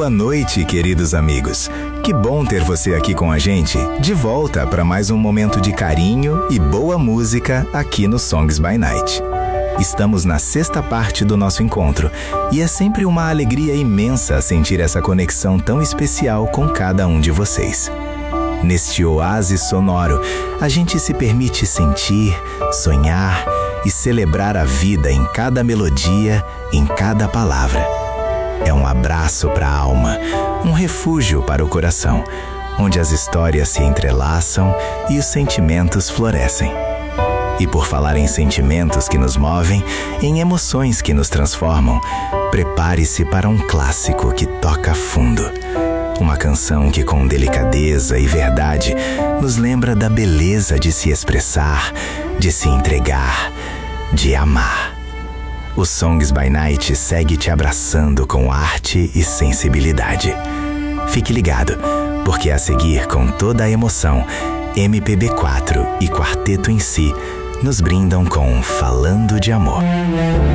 Boa noite, queridos amigos. Que bom ter você aqui com a gente, de volta para mais um momento de carinho e boa música aqui no Songs by Night. Estamos na sexta parte do nosso encontro e é sempre uma alegria imensa sentir essa conexão tão especial com cada um de vocês. Neste oásis sonoro, a gente se permite sentir, sonhar e celebrar a vida em cada melodia, em cada palavra. É um abraço para a alma, um refúgio para o coração, onde as histórias se entrelaçam e os sentimentos florescem. E por falar em sentimentos que nos movem, em emoções que nos transformam, prepare-se para um clássico que toca fundo. Uma canção que com delicadeza e verdade nos lembra da beleza de se expressar, de se entregar, de amar. O Songs by Night segue te abraçando com arte e sensibilidade. Fique ligado, porque a seguir, com toda a emoção, MPB4 e Quarteto em Si nos brindam com Falando de Amor.